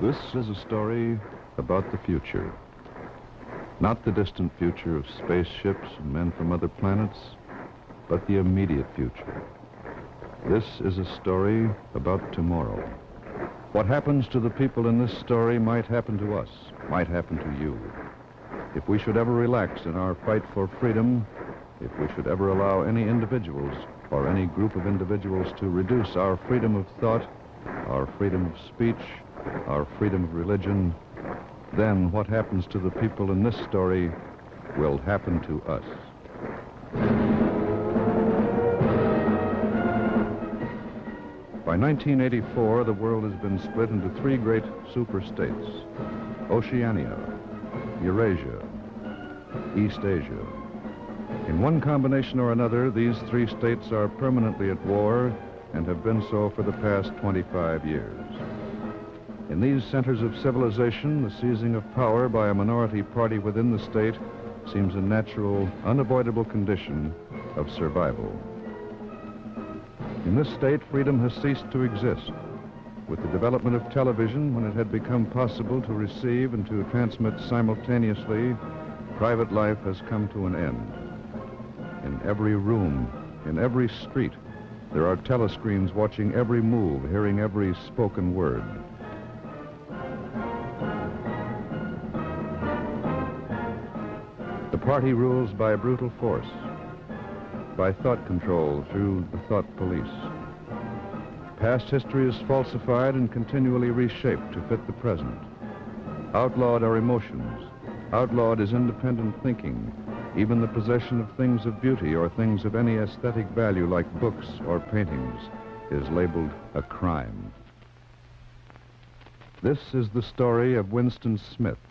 This is a story about the future. Not the distant future of spaceships and men from other planets, but the immediate future. This is a story about tomorrow. What happens to the people in this story might happen to us, might happen to you. If we should ever relax in our fight for freedom, if we should ever allow any individuals or any group of individuals to reduce our freedom of thought, our freedom of speech, our freedom of religion, then what happens to the people in this story will happen to us. By 1984, the world has been split into three great superstates: Oceania, Eurasia, East Asia. In one combination or another, these three states are permanently at war and have been so for the past 25 years. In these centers of civilization, the seizing of power by a minority party within the state seems a natural, unavoidable condition of survival. In this state, freedom has ceased to exist. With the development of television, when it had become possible to receive and to transmit simultaneously, private life has come to an end. In every room, in every street, there are telescreens watching every move, hearing every spoken word. The party rules by brutal force, by thought control through the thought police. Past history is falsified and continually reshaped to fit the present. Outlawed are emotions. Outlawed is independent thinking. Even the possession of things of beauty or things of any aesthetic value like books or paintings is labeled a crime. This is the story of Winston Smith,